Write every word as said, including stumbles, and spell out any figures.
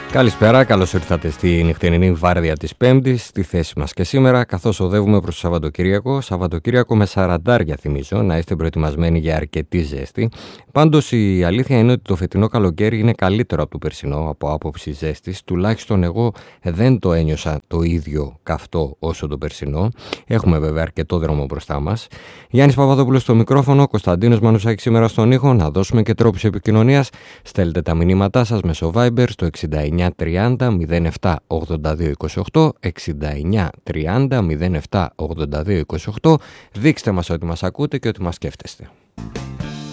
Καλησπέρα, καλώς ήρθατε στη νυχτερινή βάρδια της Πέμπτης, στη θέση μας και σήμερα, καθώς οδεύουμε προς το Σαββατοκύριακο. Σαββατοκύριακο με σαραντάρια, θυμίζω, να είστε προετοιμασμένοι για αρκετή ζέστη. Πάντως η αλήθεια είναι ότι το φετινό καλοκαίρι είναι καλύτερο από το περσινό από άποψη ζέστης. Τουλάχιστον εγώ δεν το ένιωσα το ίδιο καυτό όσο το περσινό. Έχουμε βέβαια αρκετό δρόμο μπροστά μας. Γιάννης Παπαδόπουλος στο μικρόφωνο, Κωνσταντίνος Μανουσάκης σήμερα στον ήχο. Να δώσουμε και τρόπους επικοινωνίας. Στέλνετε τα μηνύματά σας μέσω Viber στο εξήντα εννιά τριάντα μηδέν επτά ογδόντα δύο είκοσι οκτώ, εξήντα εννιά τριάντα μηδέν επτά ογδόντα δύο είκοσι οκτώ. Δείξτε μας ότι μας ακούτε και ότι μας σκέφτεστε.